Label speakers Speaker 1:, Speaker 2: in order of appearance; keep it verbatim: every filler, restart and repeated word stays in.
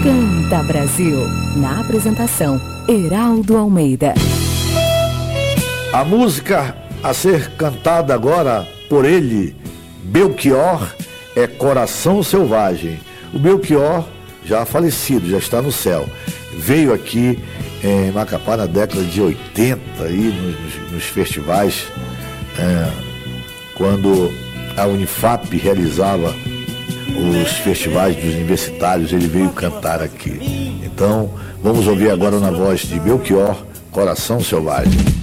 Speaker 1: Canta Brasil. Na apresentação, Heraldo Almeida.
Speaker 2: A música a ser cantada agora por ele, Belchior, é Coração Selvagem. O Belchior, já falecido, já está no céu. Veio aqui em Macapá na década de oitenta, aí, nos, nos festivais, é, quando a Unifap realizava os festivais dos universitários, ele veio cantar aqui. Então, vamos ouvir agora na voz de Belchior, Coração Selvagem.